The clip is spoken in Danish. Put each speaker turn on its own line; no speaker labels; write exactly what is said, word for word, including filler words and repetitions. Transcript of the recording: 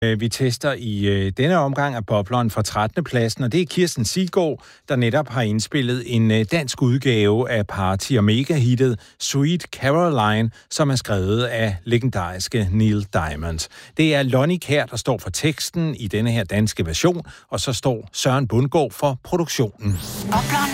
Vi tester i denne omgang af bobleren fra trettende pladsen, og det er Kirsten Siggaard, der netop har indspillet en dansk udgave af Party og Mega-hittet Sweet Caroline, som er skrevet af legendariske Neil Diamond. Det er Lonnie Kjær, der står for teksten i denne her danske version, og så står Søren Bundgaard for produktionen.
Bobleren